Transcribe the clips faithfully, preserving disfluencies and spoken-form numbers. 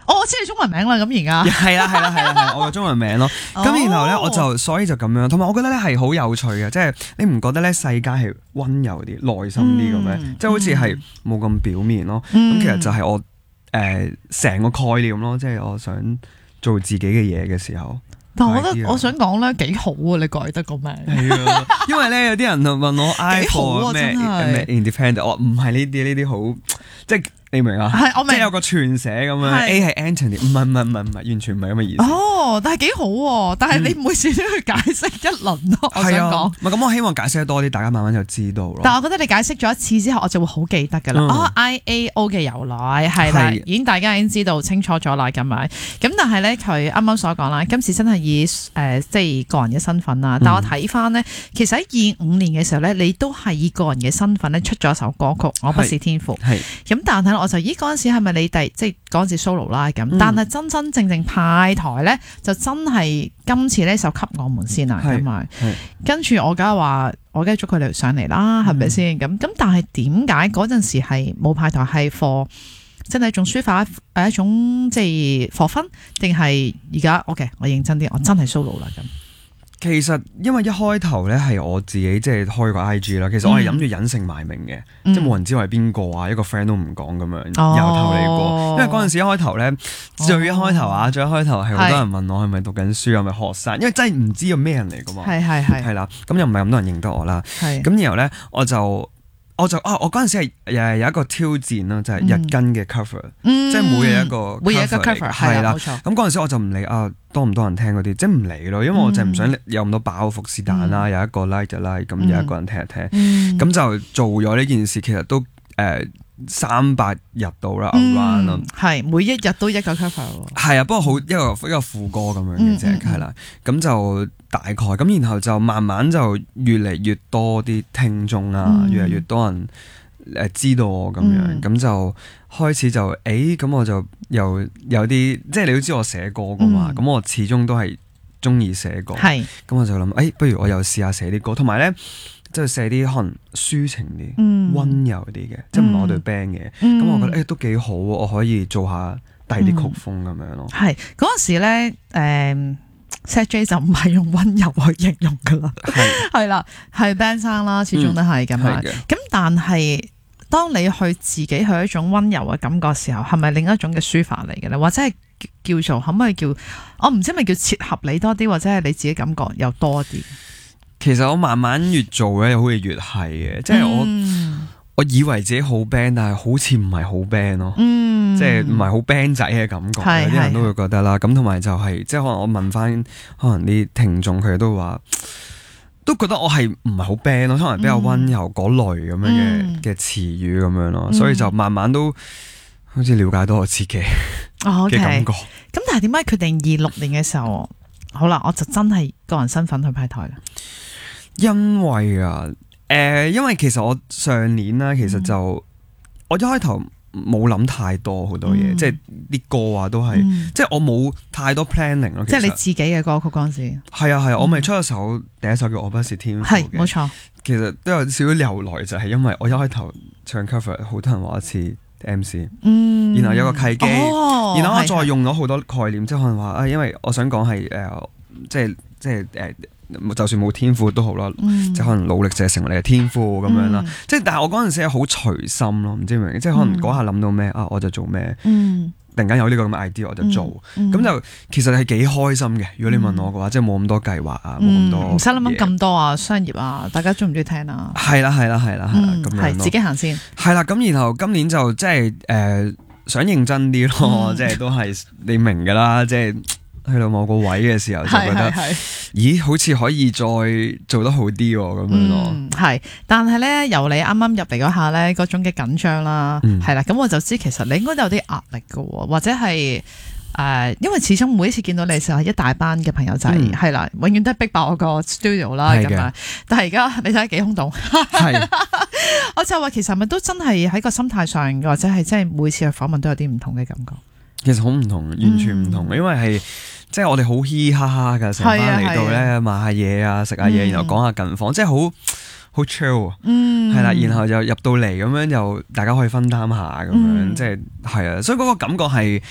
哦，我知你中文名啦，咁而家係啦係啦係啦係，我嘅中文名咯。咁然後咧，我就所以就咁樣，同埋我覺得咧係好有趣嘅，即係你唔覺得咧世界係溫柔啲、內心啲嘅咩？即係好似係冇咁表面咯。咁其實就係我誒成個概念咯，即係我想做自己嘅嘢嘅時候。 但我覺得我想講咧幾好啊！你改得個名係啊，因為咧有啲人問我 iPhone 咩咩 independent，我唔係呢啲呢啲好即係。你明啊？係，我明。即係有個串寫咁樣 ，A 係 Anthony，唔係唔係唔係唔係，完全唔係咁嘅意思。哦， 但係幾好喎！但係你每次都要解釋一輪咯。我想講， 唔係咁，我希望解釋得多啲，大家慢慢就知道咯。 但係我覺得你解釋咗一次之後，我就會好記得㗎啦。哦 ，I A O 嘅由來係啦，已經大家已經知道清楚咗啦，咁樣。咁但係咧，佢啱啱所講啦，今次真係以誒即係個人嘅身份啦。但我睇翻咧，其實喺二五年嘅時候咧，你都係以個人嘅身份咧出咗一首歌曲《我不是天賦》。係。咁但係我就咦嗰陣時係咪你第即係嗰陣時 solo 啦咁？嗯、但係真真正正派台咧，就真係今次呢首給我們先啊咁啊！跟住我梗係話，我梗係捉佢哋上嚟啦，係咪先？咁咁，但係點解嗰陣時係冇派台係 for 真係一種抒發誒一種即係 for fun，定係而家 OK？我認真啲，我真係 solo 啦咁。 其實因為一開頭咧係我自己即係開個 I G 啦，其實我係諗住隱姓埋名嘅，嗯、即係冇人知我係邊個啊，一個 friend 都唔講咁樣，哦、由頭嚟過。因為嗰陣時一開頭咧，最一開頭啊，最一開頭係好多人問我係咪讀緊書，係咪學生，因為真係唔知有咩人嚟噶嘛。係係係。係啦，咁又唔係咁多人認得我啦。係。咁然後咧，我就。我就啊，我嗰陣時係誒有一個挑戰啦，就係、是、日更嘅 cover，、嗯、即係每日一個每日一個 cover 係啦。咁嗰陣時我就唔理啊多唔多人聽嗰啲，即係唔理咯，因為我就唔想有咁多包袱是但啦，有一個 like 就 like， 咁有一個人聽就聽，咁、嗯、就做咗呢件事，其實都誒三百日到啦 around 咯， 係每一日都一個 cover， 係啊，不過好一個一個副歌咁樣嘅啫，係啦、嗯，咁就。大概咁，然後就慢慢就越嚟越多啲聽眾啊，嗯、越嚟越多人誒知道我咁樣，咁、嗯、就開始就誒，咁、欸、我就又有啲，即係你都知我寫歌噶嘛，咁、嗯、我始終都係中意寫歌，係是，咁我就諗誒、欸，不如我又試下寫啲歌，同埋咧即係寫啲可能抒情啲、嗯、溫柔啲嘅，即係唔係我對 band 嘅，咁、嗯、我覺得誒、欸、都幾好，我可以做下第啲曲風咁樣咯。係嗰陣時咧，誒、嗯。Set J 就唔係用溫柔去形容噶啦，係係啦，係 band 生啦，始終都係咁樣。咁、嗯、但係當你去自己去一種溫柔嘅感覺嘅時候，係咪另一種嘅抒發嚟嘅咧？或者係叫做可唔可以叫我唔知係咪叫切合你多啲，或者係你自己感覺又多啲？ 其實我慢慢越做咧，好似越係嘅，即係我、嗯、我以為自己好 band，但係好似唔係好 band 咯。嗯。即係唔係好 band 仔嘅感覺，有啲人都會覺得啦。咁同埋就係、是，即係可能我問翻可能啲聽眾，佢哋都話，都覺得我係唔係好 band 咯，可能比較溫柔嗰類咁樣嘅嘅詞語咁樣咯。嗯、所以就慢慢都好似了解到我自己嘅感覺。咁、 哦 okay、但係點解決定二六年嘅時候，好啦，我就真係個人身份去派台啦？ 因為啊，誒、呃，因為其實我上年啦，其實就、嗯、我一開頭。冇諗太多好多嘢，嗯、即係啲歌啊都係，嗯、即係我冇太多 planning 咯。 即係你自己嘅歌曲嗰陣時， 係啊係啊，我咪出咗首第一首叫《我不是天賦》嘅，係冇錯。 其實都有少少由來，就係因為我一開頭唱 cover， 好多人話我似 M C，嗯，然後有個契機，哦、然後我再用咗好多概念，即係可能話啊，因為我想講係誒，即係即係誒。呃就算冇天賦都好啦，嗯、即係可能努力就係成為你嘅天賦咁樣啦。即係、嗯、但係我嗰陣時係好隨心咯，唔知明唔明？即係可能嗰下諗到咩啊，我就做咩。嗯、突然間有呢個咁嘅 idea，我就做。咁、嗯嗯、就其實係幾開心嘅。如果你問我嘅話，嗯、即係冇咁多計劃啊，冇咁、嗯、多唔使諗諗咁多啊，商業啊，大家中唔中意聽啊？係啦係啦係啦係啦，咁、嗯、樣係自己行先。係啦，咁然後今年就即係誒想認真啲咯，即係、嗯、都係你明㗎啦，即係。去到某個位嘅時候就覺得，是是是咦，好似可以再做得好啲咁樣咯。係、嗯，但係咧由你啱啱入嚟嗰下咧，嗰種嘅緊張啦，係啦、嗯，咁我就知其實你應該都有啲壓力㗎，或者係誒、呃，因為始終每一次見到你嘅時候係一大班嘅朋友仔，係啦、嗯，永遠都係逼爆我個 studio 啦咁樣。但係而家你睇幾空洞，係是，我就話其實咪都真係喺個心態上，或者係即係每次去訪問都有啲唔同嘅感覺。其實好唔同，完全唔同，嗯、因為係。即係我哋好嘻嘻哈哈噶，成班嚟到咧買下嘢啊，食下嘢，然後講下近況，即係好好 chill 啊，係啦，然後就入到嚟咁樣，又大家可以分擔下咁樣，即係係啊，所以嗰個感覺係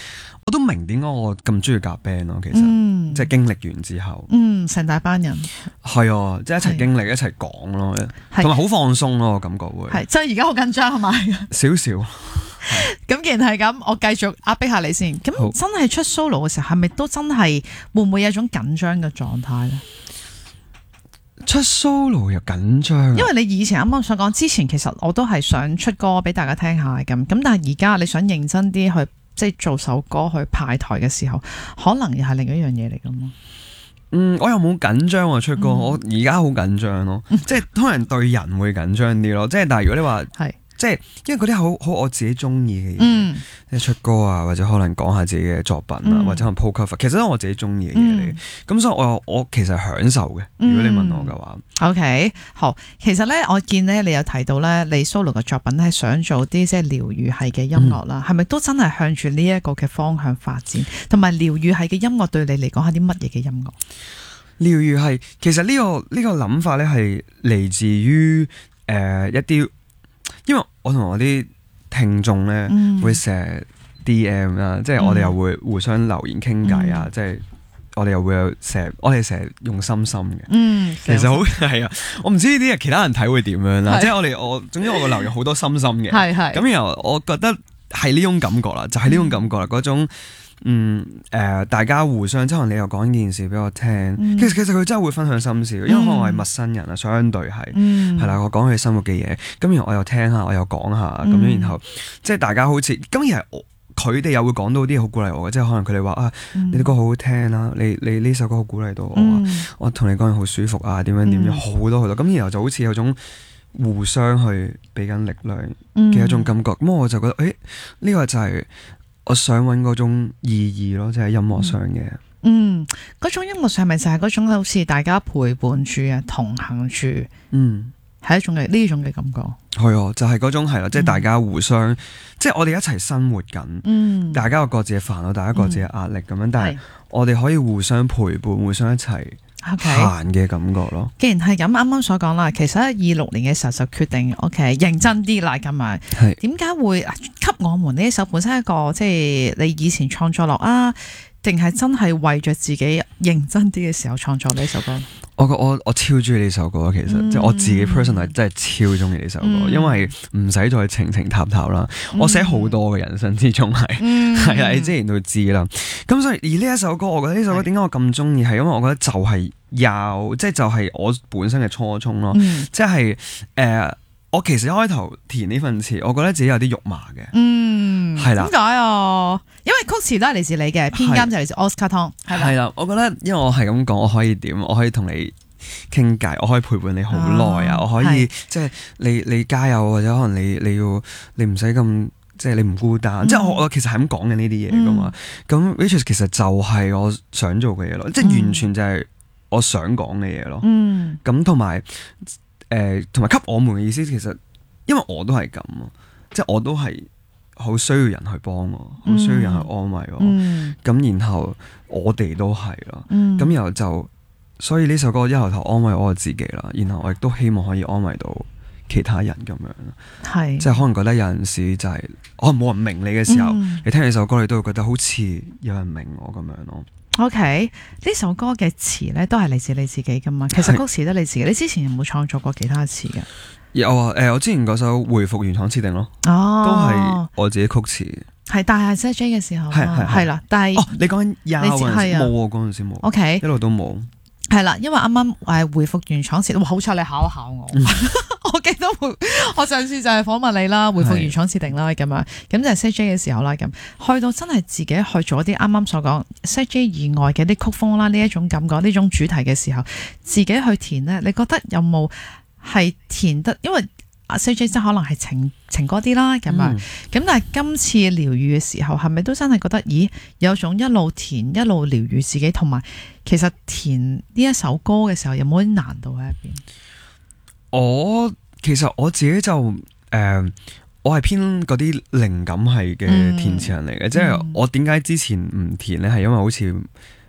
我都明點解我咁中意夾 band 咯，其實、嗯、即係經歷完之後， 嗯，成大班人係啊，即係一齊經歷一齊講咯，同埋好放鬆咯，我感覺會係，即係而家好緊張係咪？ 少少。 咁既然係咁，我繼續壓迫下你先。咁真係出 solo 嘅時候，係咪都真係會唔會有一種緊張嘅狀態咧？ 出 solo 又緊張， 因為你以前啱啱想講之前，其實我都係想出歌俾大家聽下咁。咁但係而家你想認真啲去。即係做首歌去派台嘅時候，可能又係另一樣嘢嚟㗎嘛。 嗯，我又冇緊張啊出歌，嗯、我而家好緊張咯。即係通常對人會緊張啲咯。即係但係如果你話係。即係，因為嗰啲好好我自己中意嘅嘢，嗯、即係出歌啊，或者可能講下自己嘅作品啊，嗯、或者可能 po cover，其實都係我自己中意嘅嘢嚟。咁、嗯、所以我我其實享受嘅。如果你問我嘅話、 嗯、，OK， 好。其實咧，我見咧你有提到咧，你 solo 嘅作品咧，想做啲即係療愈系嘅音樂啦，係咪、嗯、都真係向住呢一個嘅方向發展？同埋療愈系嘅音樂對你嚟講係啲乜嘢嘅音樂？ 療愈系其實呢、這個呢、這個諗法咧係嚟自於誒、呃、一啲。因為我同我啲聽眾咧、嗯、會成日 D M 啦，即係我哋又會互相留言傾偈啊，嗯、即係我哋又會有成日，我哋成日用心心嘅。嗯，其實好係啊，我唔知呢啲其他人睇會點樣啦。是即係我哋我總之我個留言好多心心嘅，係係咁然後我覺得係呢種感覺啦，就係、是、呢種感覺啦，嗰、嗯、種。嗯誒、呃，大家互相即係你又講件事俾我聽，嗯、其實其實佢真係會分享心事，因為可能我係陌生人啊，相對係係啦，我講佢生活嘅嘢，咁然後我又聽下，我又講下咁樣，嗯、然後即係大家好似咁，而係佢哋又會講到啲好鼓勵我嘅，即係可能佢哋話啊，嗯、你啲歌好好聽啦，你你呢首歌好鼓勵到我，嗯、我同你講嘢好舒服啊，點樣點樣好多好多，咁然後就好似有種互相去俾緊力量嘅一種感覺，咁、嗯、我就覺得誒呢、呢個就係。我想揾嗰種意義咯，即係音樂上嘅。 嗯，嗰種音樂上咪就係嗰種好似大家陪伴住啊，同行住。嗯，係一種嘅呢種嘅感覺。 係啊，就係、是、嗰種係啦，即係大家互相，嗯、即係我哋一齊生活緊。嗯，大家有各自嘅煩惱，大家各自嘅壓力咁樣，嗯、但係我哋可以互相陪伴，互相一齊。行嘅感覺咯。 既然係咁，啱啱所講啦，其實喺二六年嘅時候就決定，OK，認真啲啦，咁啊，點解會給我們呢一首本身一個即係你以前創作落啊，定係真係為着自己認真啲嘅時候創作呢首歌？ 我我我超中意呢首歌，其實、嗯、即係我自己 personal 真係超中意呢首歌，嗯、因為唔使再情情塔塔啦。嗯、我寫好多嘅人生之中係係啊，你之前都知啦。咁所以而呢一首歌，我覺得呢首歌點解我咁中意，係因為我覺得就係有即係就係我本身嘅初衷咯，嗯、即係誒。呃我其實一開頭填呢份詞，我覺得自己有啲肉麻嘅，嗯，係啦。點解啊？因為曲詞都係嚟自你嘅，編監就嚟自 Oscar Tong，係啦。係啦，我覺得因為我係咁講，我可以點？我可以同你傾偈，我可以陪伴你好耐啊！我可以即係你你加油，或者可能你你要你唔使咁即係你唔孤單。即係我我其實係咁講緊呢啲嘢噶嘛。咁 which is 其實就係我想做嘅嘢咯，即係完全就係我想講嘅嘢咯。嗯，咁同埋。誒，同埋給我們嘅意思，其實因為我都係咁，即係我都係好需要人去幫我，好、嗯、需要人去安慰我。咁、嗯、然後我哋都係咯，咁、嗯、然後就所以呢首歌一開頭安慰我自己啦，然後我亦都希望可以安慰到其他人咁樣。係是，即係可能覺得有陣時就係可能冇人明你嘅時候，嗯、你聽呢首歌，你都會覺得好似有人明我咁樣咯。 OK，呢首歌嘅詞咧都係嚟自你自己噶嘛？其實曲詞都你自己，你之前有冇創作過其他詞嘅？ 有啊，誒、呃，我之前嗰首回復原廠設定咯，哦，都係我自己曲詞。係， 但係 set J 嘅時候係係係啦，但係哦，你講緊有嗰陣時冇喎，嗰陣時冇。OK，一路都冇。 係啦，因為啱啱誒回復原廠設定，哇，好彩你考一考我。嗯我記得回我上次就係訪問你啦，回復原廠設定啦，咁樣咁就係 set J 嘅時候啦，咁去到真係自己去做一啲啱啱所講 set J 以外嘅啲曲風啦，呢一種感覺，呢種主題嘅時候，自己去填呢，你覺得有冇係填得？因為 set J 真可能係情情歌啲啦，咁啊，咁、嗯、但係今次療愈嘅時候，係咪都真係覺得，咦，有種一路填一路療愈自己，同埋其實填呢一首歌嘅時候，有冇啲難度喺入邊？ 我其實我自己就誒、呃，我係偏嗰啲靈感係嘅填詞人嚟嘅，嗯、即係我點解之前唔填咧？係因為好似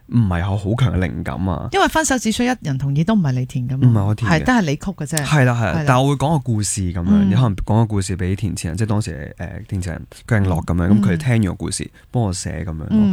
唔係有好強嘅靈感啊。 因為分手只需一人同意都唔係你填㗎嘛， 唔係我填嘅， 係都係你曲嘅啫。 係啦係啦，但係我會講個故事咁樣， 嗯、 你可能講個故事俾填詞人，即係當時誒填詞人姜樂咁樣，咁佢哋聽完個故事幫我寫咁樣。